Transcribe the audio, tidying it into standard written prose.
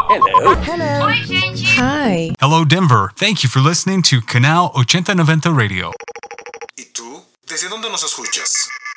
Hello. Hello. Oi, gente. Hi. Hello, Denver. Thank you for listening to Canal 8090 Radio. ¿Y tú? ¿Desde dónde nos escuchas?